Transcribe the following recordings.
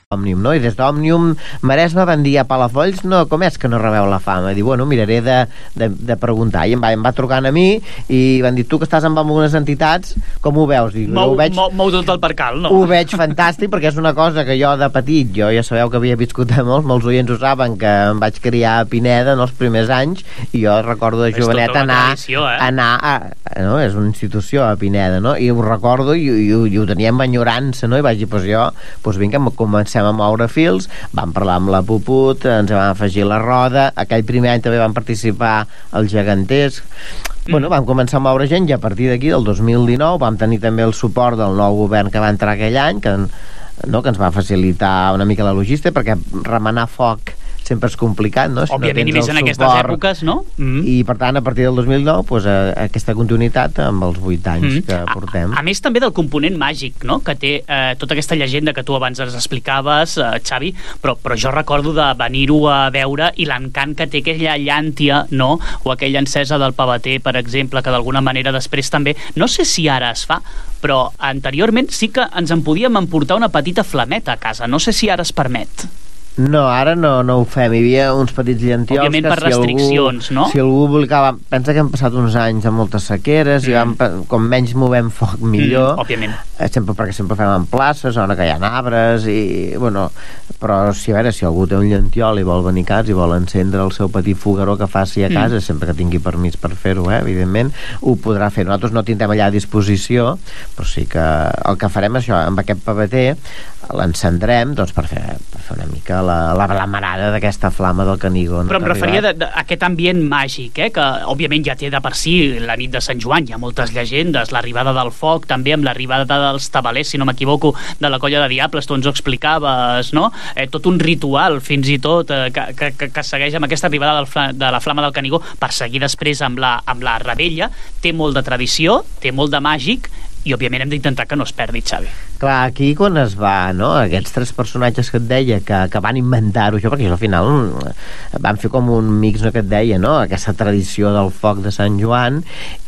Òmnium, no? I des d'Òmnium Maresme van dir a Palafolls, no, com és que no rebeu la fama? Diu, bueno, miraré de preguntar. I em va trucant a mi i van dir, tu que estàs amb algunes entitats, com ho veus? Dic, mou tot el percal, no? Ho veig fantàstic perquè és una cosa que jo de petit, jo ja sabeu que havia viscut a molts oients ho saben, que em vaig criar a Pineda en els primers anys i jo recordo de jovenet anar no? És una institució a Pineda, no? I ho recordo i ho tenia amb enyorança, no? I vaig dir, doncs jo, vinga, comencem a moure fils, vam parlar amb la Puput, ens vam afegir la Roda, aquell primer any també vam participar al Gegantesc. Bueno, vam començar a moure gent i a partir d'aquí, del 2019, vam tenir també el suport del nou govern que va entrar aquell any, que ens va facilitar una mica la logística, perquè remenar foc sempre és complicat, no? Si òbviament, no i més en aquestes èpoques, no? I, per tant, a partir del 2009, doncs, aquesta continuïtat amb els 8 anys que portem. A més, també del component màgic, no?, que té tota aquesta llegenda que tu abans ens explicaves, Xavi, però jo recordo de venir-ho a veure i l'encant que té aquella llàntia, no?, o aquella encesa del pavater, per exemple, que d'alguna manera després també, no sé si ara es fa, però anteriorment sí que ens en podíem emportar una petita flameta a casa. No sé si ara es permet. No, ara no ho fem. Hi havia uns petits llantiols òbviament que per restriccions, no? Si algú volia... Pensa que hem passat uns anys amb moltes sequeres i com menys movem foc millor. Òbviament. Perquè sempre fem en places on que hi ha arbres i... Bueno, però si algú té un llantiol i vol venir a casa i vol encendre el seu petit fogueró que faci a casa, sempre que tingui permís per fer-ho, evidentment, ho podrà fer. Nosaltres no tindrem allà a disposició, però sí que el que farem això, amb aquest pavater l'encendrem, doncs, per fer una mica la marada d'aquesta flama del Canigó. Però em referia a aquest ambient màgic, que òbviament ja té de per si la nit de Sant Joan, hi ha moltes llegendes, l'arribada del foc, també amb l'arribada dels tabalers, si no m'equivoco, de la Colla de Diables, tu ens ho explicaves, no? Tot un ritual, fins i tot, que segueix amb aquesta arribada de la flama del Canigó per seguir després amb la Rebella. Té molt de tradició, té molt de màgic i òbviament hem d'intentar que no es perdi, Xavi. Clar, aquí quan es va, no?, aquests 3 personatges que et deia que van inventar-ho, perquè al final van fer com un mix, no?, que et deia, no?, aquesta tradició del foc de Sant Joan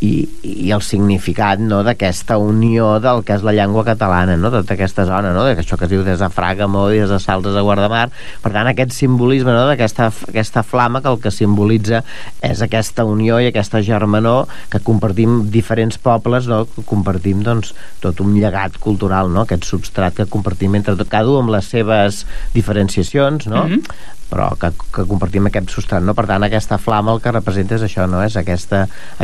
i el significat, no?, d'aquesta unió del que és la llengua catalana, no?, tota aquesta zona, no?, això que es diu des de Fraga-Mó i des de Saltes a Guardamar. Per tant, aquest simbolisme, no?, d'aquesta flama que el que simbolitza és aquesta unió i aquesta germanor que compartim diferents pobles, no?, que compartim, doncs, tot un llegat cultural, no?, aquest substrat que compartim entre cada un amb les seves diferenciacions, no? Però que compartim aquest substrat, no? Per tant, aquesta flama el que representa és això, no? És aquesta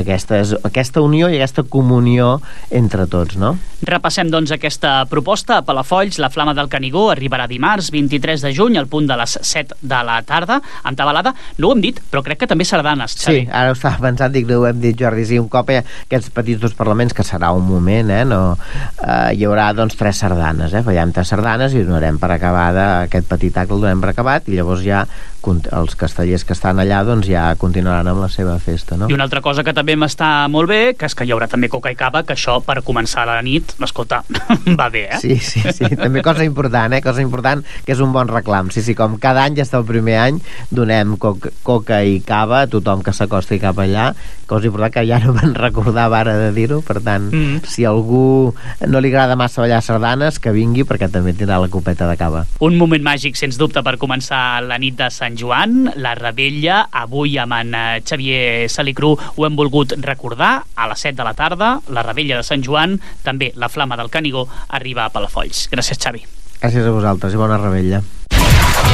unió i aquesta comunió entre tots, no? Repassem, doncs, aquesta proposta a Palafolls. La Flama del Canigó arribarà dimarts 23 de juny al punt de les 7 de la tarda, amb tabalada. No ho hem dit, però crec que també sardanes, Xavi. Sí, ara ho estava pensant, dic, no ho hem dit, Jordi, sí, un cop aquests petits 2 parlaments, que serà un moment, hi haurà, doncs, 3 sardanes, fallem 3 sardanes i donarem per acabada aquest petit acte, el donem per acabat, i llavors ja els castellers que estan allà doncs ja continuaran amb la seva festa, no? I una altra cosa que també m'està molt bé, que és que hi haurà també coca i cava, que això per començar la nit, escolta, va bé, Sí, també cosa important, cosa important, que és un bon reclam. Sí, com cada any, ja està el primer any, donem coca i cava a tothom que s'acosti cap allà, cosa important que ja no me'n recordava ara de dir-ho, per tant, si a algú no li agrada massa ballar sardanes, que vingui, perquè també tindrà la copeta de cava. Un moment màgic, sens dubte, per començar la nit de Sant Joan, la Rebella. Avui amb en Xavier Salicru ho hem volgut recordar a les 7 de la tarda, la Rebella de Sant Joan, també la Flama del Canigó arriba a Palafolls. Gràcies, Xavi. Gràcies a vosaltres i bona Rebella.